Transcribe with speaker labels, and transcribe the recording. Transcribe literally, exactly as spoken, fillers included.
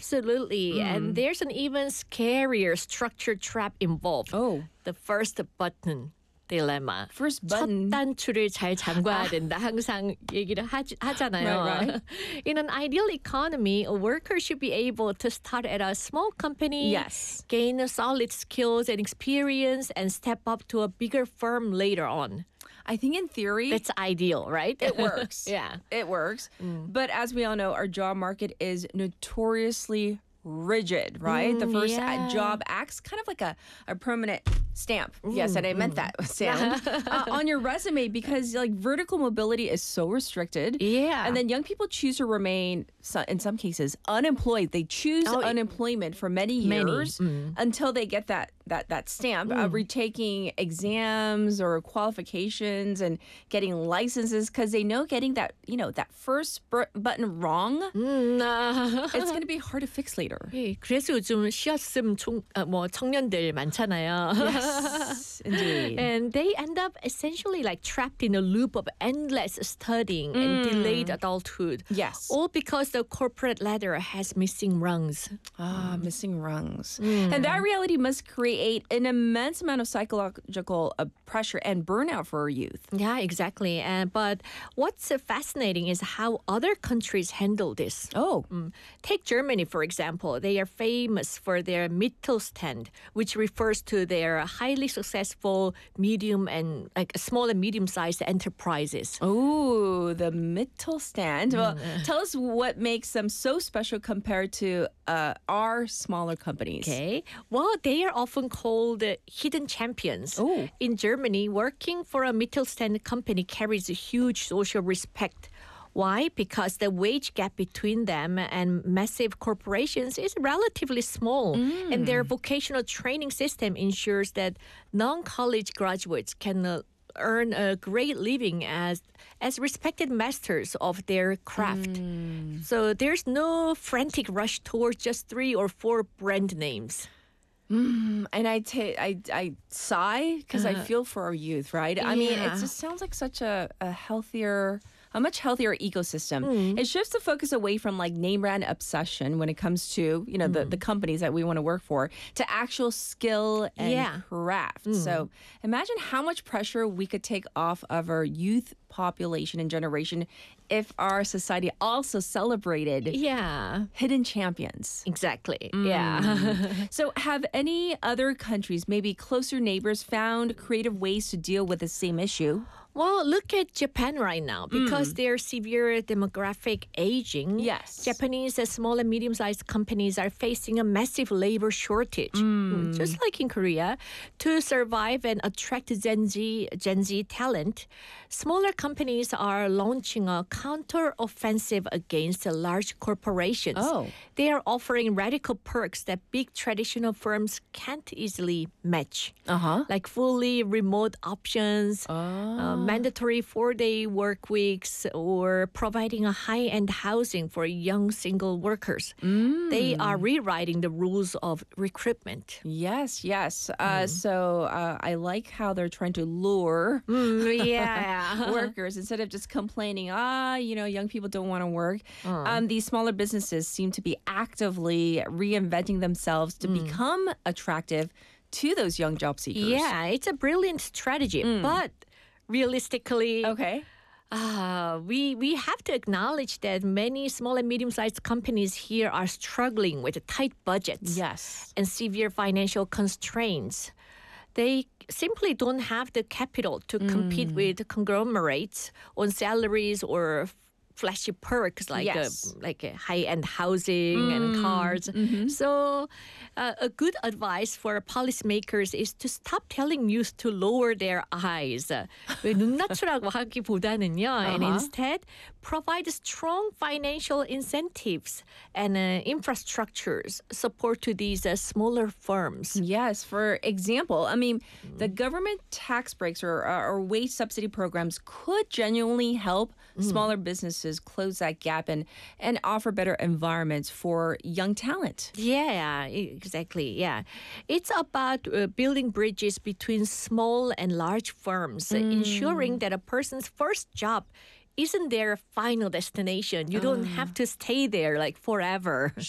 Speaker 1: Absolutely.
Speaker 2: Mm.
Speaker 1: And there's an even scarier structure trap involved.
Speaker 2: Oh.
Speaker 1: The first button dilemma.
Speaker 2: First
Speaker 1: 첫
Speaker 2: button.
Speaker 1: 단추를 잘 잠궈야 된다. 항상 얘기를 하, 하잖아요.
Speaker 2: Right, right.
Speaker 1: In an ideal economy, a worker should be able to start at a small company,
Speaker 2: Yes.
Speaker 1: gain solid skills and experience, and step up to a bigger firm later on.
Speaker 2: I think in theory,
Speaker 1: That's ideal, right?
Speaker 2: it works.
Speaker 1: Yeah.
Speaker 2: It works. But as we all know, our job market is notoriously rigid, right? the
Speaker 1: Mm,
Speaker 2: first
Speaker 1: yeah.
Speaker 2: job acts kind of like a, a permanent stamp. Yes, and I meant that sound uh, on your resume because like vertical mobility is so restricted.
Speaker 1: Yeah.
Speaker 2: And then young people choose to remain, so- in some cases, unemployed. They choose
Speaker 1: Oh,
Speaker 2: unemployment for many
Speaker 1: many.
Speaker 2: years until they get that that that stamp, uh, retaking exams or qualifications and getting licenses because they know getting that you know that first br- button wrong,
Speaker 1: 음, 아.
Speaker 2: it's going to be hard to fix later.
Speaker 1: 예, 그래서 요즘 쉬었음 총, 아, 뭐 청년들 많잖아요.
Speaker 2: Yes, indeed.
Speaker 1: And they end up essentially like trapped in a loop of endless studying and delayed adulthood.
Speaker 2: Yes.
Speaker 1: All because the corporate ladder has missing rungs.
Speaker 2: Ah, missing rungs. And that reality must create an immense amount of psychological uh, pressure and burnout for our youth.
Speaker 1: Yeah, exactly. And but what's uh, fascinating is how other countries handle this.
Speaker 2: Oh,
Speaker 1: Mm. Take Germany, for example. They are famous for their Mittelstand, which refers to their highly successful medium and like small and medium-sized enterprises.
Speaker 2: oh, the Mittelstand. Well, tell us what makes them so special compared to uh, our smaller companies.
Speaker 1: Okay. Well, they are often called uh, hidden champions.
Speaker 2: Oh.
Speaker 1: In Germany, working for a Mittelstand company carries a huge social respect. Why? Because the wage gap between them and massive corporations is relatively small, and their vocational training system ensures that non-college graduates can uh, earn a great living as as respected masters of their craft. So there's no frantic rush towards just three or four brand names.
Speaker 2: And I ta- I I sigh because I feel for our youth, right? I mean, it
Speaker 1: Yeah.
Speaker 2: just sounds like such a, a healthier, a much healthier ecosystem. It shifts the focus away from like name brand obsession when it comes to you know the, the companies that we want to work for to actual skill and
Speaker 1: Yeah.
Speaker 2: craft. So imagine how much pressure we could take off of our youth population and generation if our society also celebrated
Speaker 1: Yeah,
Speaker 2: hidden champions.
Speaker 1: exactly. Yeah.
Speaker 2: So, have any other countries, maybe closer neighbors, found creative ways to deal with the same issue?
Speaker 1: Well, look at Japan right now. Because their severe demographic aging,
Speaker 2: Yes.
Speaker 1: Japanese uh, small and medium-sized companies are facing a massive labor shortage, Mm, just like in Korea. To survive and attract Gen Z, Gen Z talent, smaller companies are launching a counter-offensive against the large corporations.
Speaker 2: Oh.
Speaker 1: They are offering radical perks that big traditional firms can't easily match.
Speaker 2: Uh huh.
Speaker 1: Like fully remote options, uh, mandatory four-day work weeks, or providing a high-end housing for young single workers. They are rewriting the rules of recruitment.
Speaker 2: Yes, yes. Uh, So, uh, I like how they're trying to lure
Speaker 1: Yeah.
Speaker 2: workers instead of just complaining, ah, you know, young people don't want to work. Um, these smaller businesses seem to be actively reinventing themselves to become attractive to those young job seekers.
Speaker 1: Yeah, it's a brilliant strategy, but realistically,
Speaker 2: Okay.
Speaker 1: Uh, we we have to acknowledge that many small and medium-sized companies here are struggling with tight budgets
Speaker 2: Yes.
Speaker 1: and severe financial constraints. They simply don't have the capital to compete with conglomerates on salaries or f- flashy perks like
Speaker 2: Yes.
Speaker 1: uh, like uh, high-end housing and cars. So, uh, a good advice for policymakers is to stop telling youth to lower their eyes. 왜 눈 낮추라고 하기보다는요, and instead provide strong financial incentives and uh, infrastructures support to these uh, smaller firms.
Speaker 2: Yes, for example, I mean, the government tax breaks or, uh, or wage subsidy programs could genuinely help smaller businesses close that gap and, and offer better environments for young talent.
Speaker 1: Yeah, e- exactly. Yeah. It's about uh, building bridges between small and large firms, uh, ensuring that a person's first job isn't their final destination. You don't have to stay there like forever.